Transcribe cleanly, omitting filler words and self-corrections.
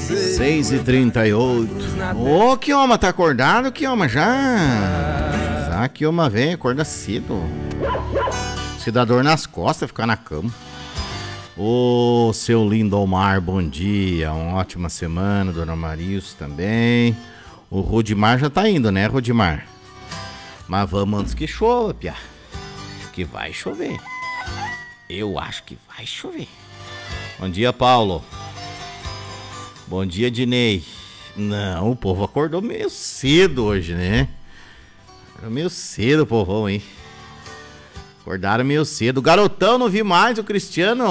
6h38. Ô, Kioma, tá acordado, Kioma, já? Ah, Kioma, vem, acorda cedo. Se dá dor nas costas, ficar na cama. Ô, seu Lindomar, bom dia. Uma ótima semana, dona Marilson também. O Rudimar já tá indo, né, Rudimar? Mas vamos antes que chova, piá. Que vai chover. Eu acho que vai chover. Bom dia, Paulo. Bom dia, Dinei. Não, o povo acordou meio cedo hoje, né? Acordou meio cedo, povão, hein? Acordaram meio cedo. O garotão, não vi mais o Cristiano.